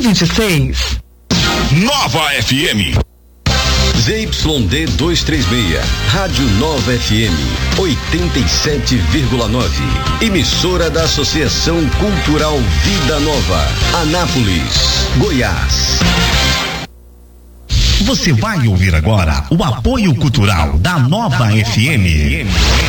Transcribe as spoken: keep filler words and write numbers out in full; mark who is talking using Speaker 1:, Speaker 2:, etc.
Speaker 1: e vinte e seis.
Speaker 2: Nova F M.
Speaker 3: Z Y D duzentos e trinta e seis, Rádio Nova F M, oitenta e sete vírgula nove. Emissora da Associação Cultural Vida Nova, Anápolis, Goiás.
Speaker 2: Você vai ouvir agora o apoio cultural da Nova F M.